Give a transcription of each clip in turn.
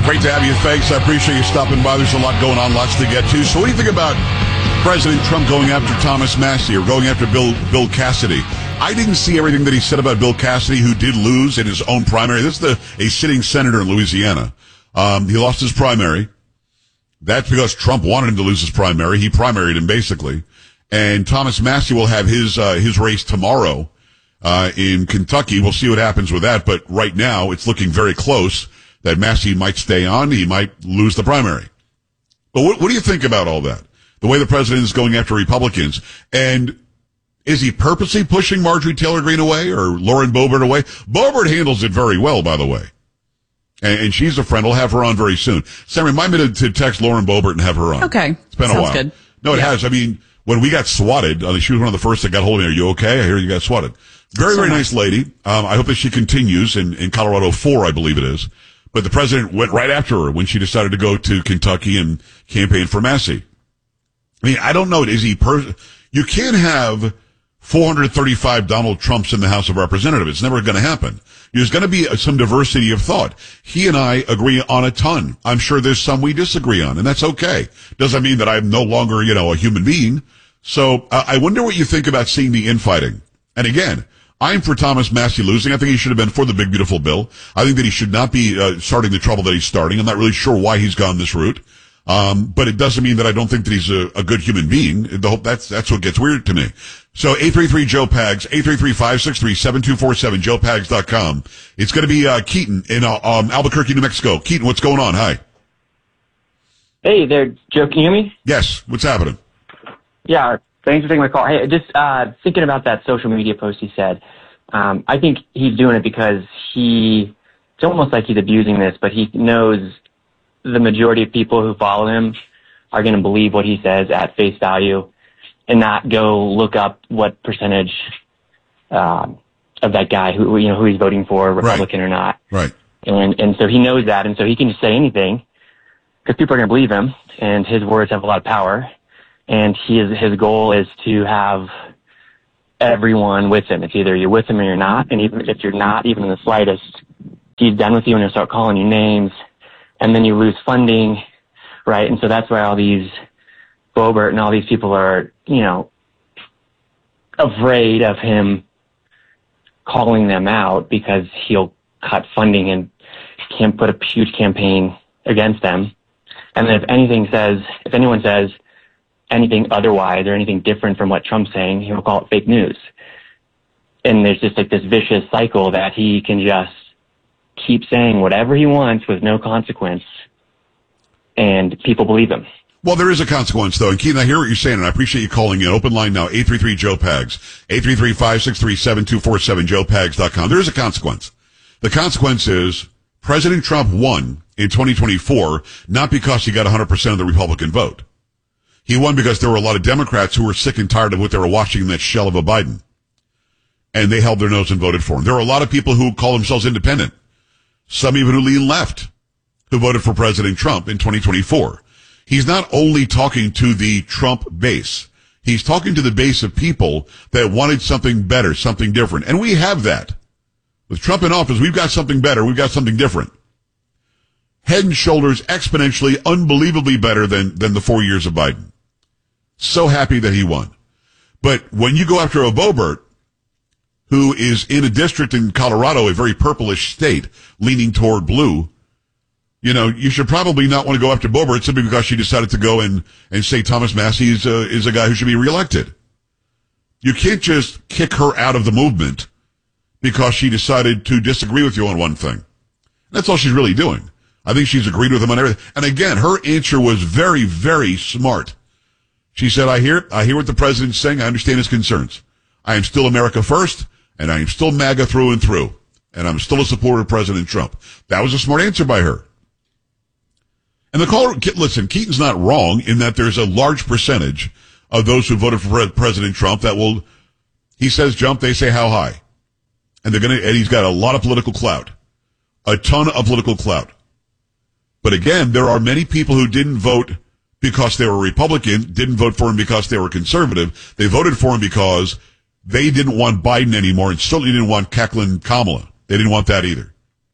Great to have you. Thanks. I appreciate you stopping by. There's a lot going on, lots to get to. So what do you think about President Trump going after Thomas Massie or going after Bill Cassidy? I didn't see everything that he said about Bill Cassidy, who did lose in his own primary. This is a sitting senator in Louisiana. He lost his primary. That's because Trump wanted him to lose his primary. He primaried him, basically. And Thomas Massie will have his race tomorrow in Kentucky. We'll see what happens with that. But right now, it's looking very close that Massie might stay on. He might lose the primary. But what do you think about all that? The way the president is going after Republicans. And is he purposely pushing Marjorie Taylor Greene away or Lauren Boebert away? Boebert handles it very well, by the way. And she's a friend. We'll have her on very soon. Sam, remind me to text Lauren Boebert and have her on. Okay. It's been a while. Good. No, it has. I mean, when we got swatted, she was one of the first that got hold of me. Are you okay? I hear you got swatted. Very, very nice lady. I hope that she continues in Colorado 4, I believe it is. But the president went right after her when she decided to go to Kentucky and campaign for Massie. I mean, I don't know. You can't have 435 Donald Trumps in the House of Representatives. It's never going to happen. There's going to be some diversity of thought. He and I agree on a ton. I'm sure there's some we disagree on, and that's okay. Doesn't mean that I'm no longer, a human being. So I wonder what you think about seeing the infighting. And again, I'm for Thomas Massie losing. I think he should have been for the big, beautiful bill. I think that he should not be starting the trouble that he's starting. I'm not really sure why he's gone this route. But it doesn't mean that I don't think that he's a good human being. That's what gets weird to me. So 833-JOE-PAGS, 833-563-7247, joepags.com. It's going to be Keaton in Albuquerque, New Mexico. Keaton, what's going on? Hi. Hey there, Joe. Can you hear me? Yes. What's happening? Yeah. Thanks for taking my call. Hey, just thinking about that social media post he said. I think he's doing it because it's almost like he's abusing this, but he knows the majority of people who follow him are going to believe what he says at face value and not go look up what percentage of that guy who he's voting for, Republican or not. Right. And so he knows that, and so he can just say anything because people are going to believe him, and his words have a lot of power. And his goal is to have everyone with him. It's either you're with him or you're not. And even if you're not, even in the slightest, he's done with you and he'll start calling you names. And then you lose funding, right? And so that's why all these Boebert and all these people are, afraid of him calling them out because he'll cut funding and can't put a huge campaign against them. And then if anyone says anything otherwise or anything different from what Trump's saying, he'll call it fake news. And there's just like this vicious cycle that he can just keep saying whatever he wants with no consequence, and people believe him. Well, there is a consequence, though. And Keaton, I hear what you're saying, and I appreciate you calling in. Open line now, 833-JOE-PAGS, 833-563-7247, joepags.com. There is a consequence. The consequence is President Trump won in 2024, not because he got 100% of the Republican vote. He won because there were a lot of Democrats who were sick and tired of what they were watching in that shell of a Biden. And they held their nose and voted for him. There are a lot of people who call themselves independent, some even who lean left, who voted for President Trump in 2024. He's not only talking to the Trump base. He's talking to the base of people that wanted something better, something different. And we have that. With Trump in office, we've got something better. We've got something different. Head and shoulders exponentially, unbelievably better than the 4 years of Biden. So happy that he won. But when you go after a Boebert, who is in a district in Colorado, a very purplish state, leaning toward blue, you should probably not want to go after Boebert simply because she decided to go and say Thomas Massie is a guy who should be reelected. You can't just kick her out of the movement because she decided to disagree with you on one thing. That's all she's really doing. I think she's agreed with him on everything. And again, her answer was very, very smart. She said, I hear what the president's saying. I understand his concerns. I am still America first, and I am still MAGA through and through. And I'm still a supporter of President Trump. That was a smart answer by her. And the caller, listen, Keaton's not wrong in that there's a large percentage of those who voted for President Trump that will, he says jump, they say how high. And and he's got a lot of political clout. A ton of political clout. But again, there are many people who didn't vote because they were Republican, didn't vote for him because they were conservative. They voted for him because they didn't want Biden anymore and certainly didn't want cackling Kamala. They didn't want that either.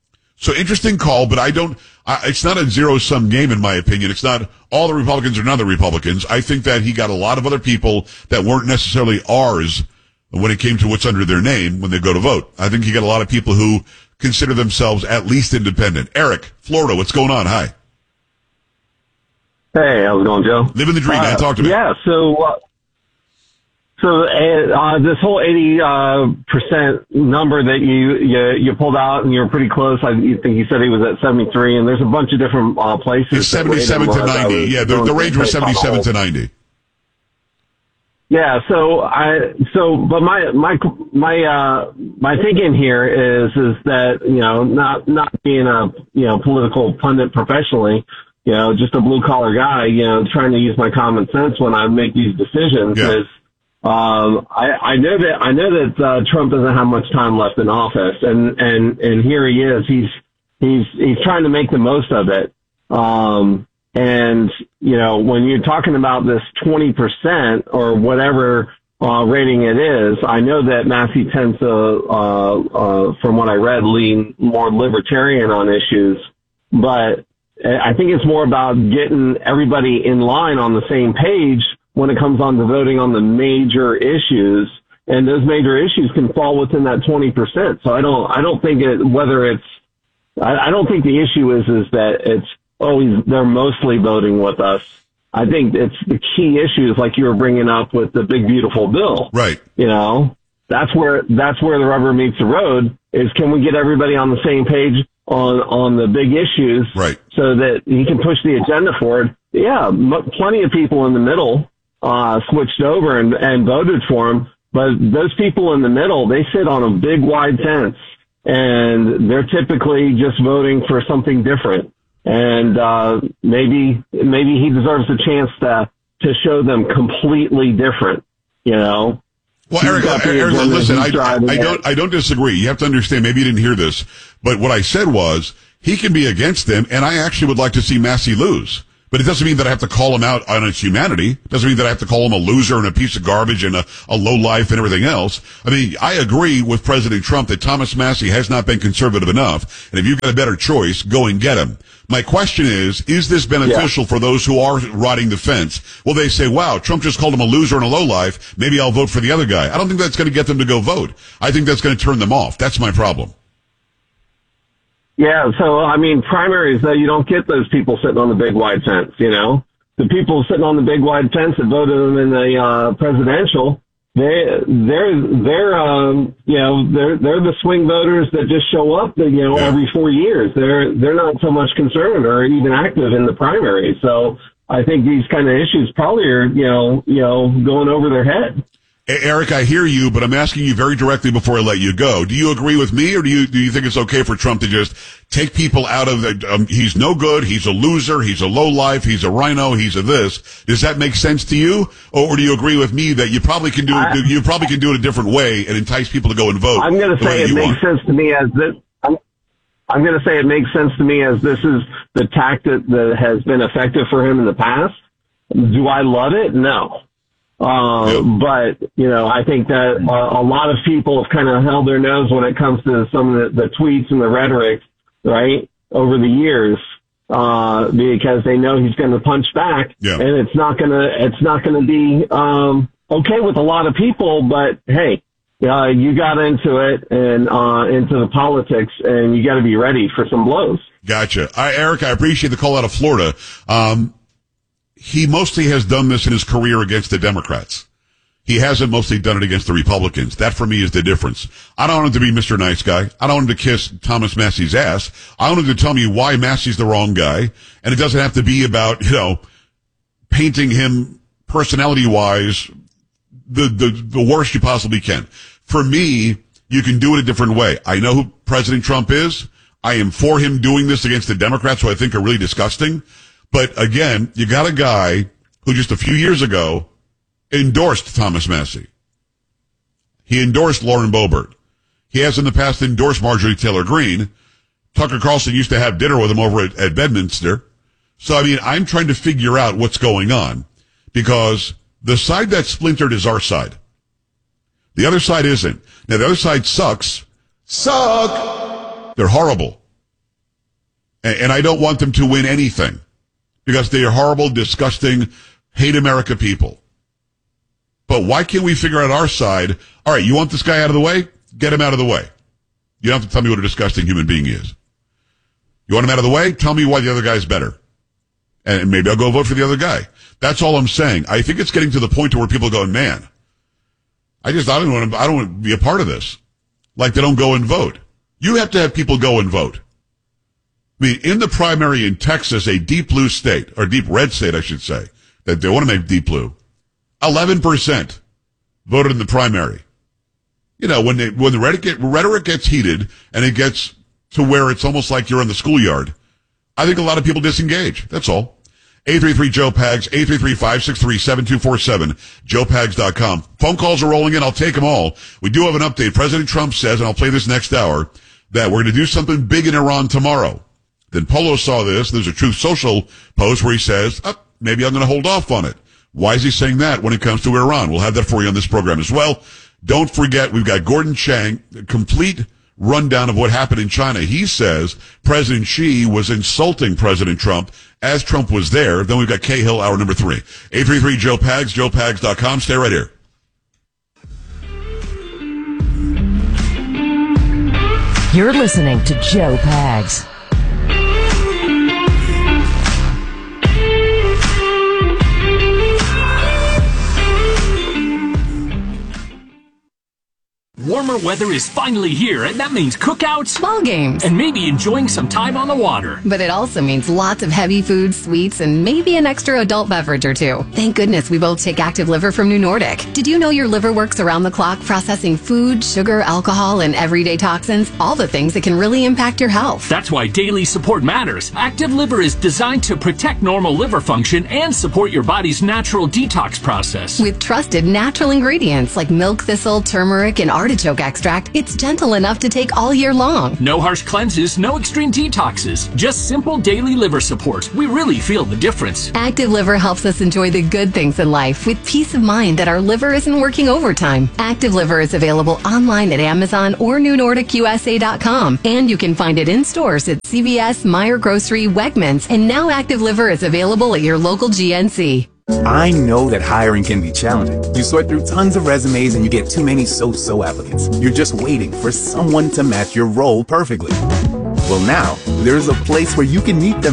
So interesting call, but it's not a zero-sum game in my opinion. It's not all the Republicans or none of the Republicans. I think that he got a lot of other people that weren't necessarily ours when it came to what's under their name when they go to vote. I think he got a lot of people who consider themselves at least independent. Eric, Florida, what's going on? Hi. Hey, how's it going, Joe? Living the dream, man. Talk to me. Yeah, this whole 80% number that you pulled out, and you're pretty close. I think you said he was at 73, and there's a bunch of different places. It's 77 to 90. Yeah, the range was 77 to 90. Yeah, but my thinking here is that, not being a, political pundit professionally, just a blue collar guy, trying to use my common sense when I make these decisions is, I know that Trump doesn't have much time left in office, and here he is. He's trying to make the most of it. And when you're talking about this 20% or whatever rating it is, I know that Massey tends to, from what I read, lean more libertarian on issues, but I think it's more about getting everybody in line on the same page when it comes on to voting on the major issues, and those major issues can fall within that 20%. So I don't think I don't think the issue is that they're mostly voting with us. I think it's the key issues like you were bringing up with the big beautiful bill. Right. That's where the rubber meets the road is, can we get everybody on the same page on the big issues, right, so that he can push the agenda forward. Yeah, plenty of people in the middle switched over and voted for him, but those people in the middle, they sit on a big wide fence, and they're typically just voting for something different. And maybe he deserves a chance to show them completely different, Well, Eric, listen, I don't disagree. You have to understand, maybe you didn't hear this, but what I said was he can be against them, and I actually would like to see Massey lose. But it doesn't mean that I have to call him out on his humanity. It doesn't mean that I have to call him a loser and a piece of garbage and a low life and everything else. I mean, I agree with President Trump that Thomas Massey has not been conservative enough, and if you've got a better choice, go and get him. My question is this beneficial for those who are riding the fence? Well, they say, wow, Trump just called him a loser and a lowlife. Maybe I'll vote for the other guy. I don't think that's going to get them to go vote. I think that's going to turn them off. That's my problem. Yeah, so, primaries, though, you don't get those people sitting on the big wide fence, The people sitting on the big wide fence that voted him in the presidential, they're the swing voters that just show up, every 4 years. They're not so much concerned or even active in the primary. So I think these kind of issues probably are, going over their head. Eric, I hear you, but I'm asking you very directly before I let you go. Do you agree with me, or do you think it's okay for Trump to just take people out of the, he's no good, he's a loser, he's a lowlife, he's a rhino, he's a this? Does that make sense to you? Or do you agree with me that you probably can do it a different way and entice people to go and vote? I'm going to say it makes sense to me as this. I'm going to say it makes sense to me as this is the tactic that has been effective for him in the past. Do I love it? No. But, I think that a lot of people have kind of held their nose when it comes to some of the tweets and the rhetoric, right, over the years, because they know he's going to punch back, and it's not going to be, okay with a lot of people, but hey, you got into it and, into the politics, and you got to be ready for some blows. Gotcha. Eric, I appreciate the call out of Florida. He mostly has done this in his career against the Democrats. He hasn't mostly done it against the Republicans. That for me is the difference. I don't want him to be Mr. Nice Guy. I don't want him to kiss Thomas Massey's ass. I want him to tell me why Massey's the wrong guy. And it doesn't have to be about, painting him personality-wise the worst you possibly can. For me, you can do it a different way. I know who President Trump is. I am for him doing this against the Democrats, who I think are really disgusting. But again, you got a guy who just a few years ago endorsed Thomas Massey. He endorsed Lauren Boebert. He has in the past endorsed Marjorie Taylor Greene. Tucker Carlson used to have dinner with him over at Bedminster. So, I'm trying to figure out what's going on, because the side that's splintered is our side. The other side isn't. Now, the other side sucks. They're horrible. And I don't want them to win anything because they are horrible, disgusting, hate America people. But why can't we figure out our side? All right, you want this guy out of the way? Get him out of the way. You don't have to tell me what a disgusting human being he is. You want him out of the way? Tell me why the other guy's better. And maybe I'll go vote for the other guy. That's all I'm saying. I think it's getting to the point to where people are going, man, I don't want to be a part of this. Like they don't go and vote. You have to have people go and vote. I mean, in the primary in Texas, a deep blue state, or deep red state, I should say, that they want to make deep blue, 11% voted in the primary. You know, when the rhetoric gets heated and it gets to where it's almost like you're in the schoolyard, I think a lot of people disengage. That's all. 833-JOE-PAGS, 833-563-7247, joepags.com. Phone calls are rolling in. I'll take them all. We do have an update. President Trump says, and I'll play this next hour, that we're going to do something big in Iran tomorrow. Then Polo saw this. There's a Truth Social post where he says, maybe I'm going to hold off on it. Why is he saying that when it comes to Iran? We'll have that for you on this program as well. Don't forget, we've got Gordon Chang, a complete rundown of what happened in China. He says President Xi was insulting President Trump as Trump was there. Then we've got Cahill, hour number 3. 833-JOE-PAGS, joepags.com. Stay right here. You're listening to Joe Pags. Warmer weather is finally here, and that means cookouts, ball games, and maybe enjoying some time on the water. But it also means lots of heavy foods, sweets, and maybe an extra adult beverage or two. Thank goodness we both take Active Liver from New Nordic. Did you know your liver works around the clock processing food, sugar, alcohol, and everyday toxins? All the things that can really impact your health. That's why daily support matters. Active Liver is designed to protect normal liver function and support your body's natural detox process. With trusted natural ingredients like milk thistle, turmeric, and artichoke extract, it's gentle enough to take all year long. No harsh cleanses, no extreme detoxes, just simple daily liver support. We really feel the difference. Active Liver helps us enjoy the good things in life with peace of mind that our liver isn't working overtime. Active Liver is available online at Amazon or NewNordicUSA.com, and you can find it in stores at CVS, Meijer Grocery, Wegmans, and now Active Liver is available at your local GNC. I know that hiring can be challenging. You sort through tons of resumes and you get too many so-so applicants. You're just waiting for someone to match your role perfectly. Well, now, there's a place where you can meet them